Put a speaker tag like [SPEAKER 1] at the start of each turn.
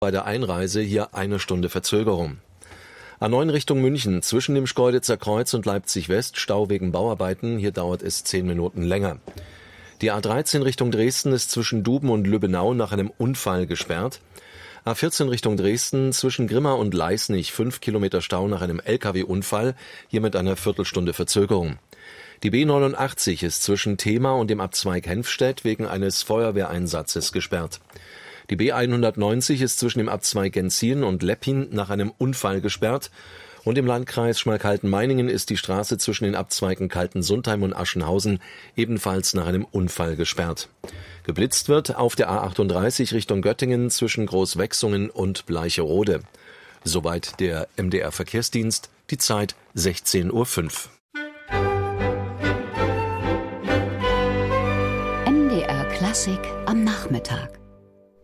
[SPEAKER 1] Bei der Einreise hier 1 Stunde Verzögerung. A9 Richtung München, zwischen dem Schkeuditzer Kreuz und Leipzig West, Stau wegen Bauarbeiten, hier dauert es 10 Minuten länger. Die A13 Richtung Dresden ist zwischen Duben und Lübbenau nach einem Unfall gesperrt. A14 Richtung Dresden, zwischen Grimma und Leisnig, 5 Kilometer Stau nach einem LKW-Unfall, hier mit einer Viertelstunde Verzögerung. Die B89 ist zwischen Thema und dem Abzweig Henfstedt wegen eines Feuerwehreinsatzes gesperrt. Die B190 ist zwischen dem Abzweig Genzien und Leppin nach einem Unfall gesperrt. Und im Landkreis Schmalkalden-Meiningen ist die Straße zwischen den Abzweigen Kaltensundheim und Aschenhausen ebenfalls nach einem Unfall gesperrt. Geblitzt wird auf der A38 Richtung Göttingen zwischen Großwechsungen und Bleicherode. Soweit der MDR-Verkehrsdienst, die Zeit 16:05 Uhr.
[SPEAKER 2] MDR Klassik am Nachmittag.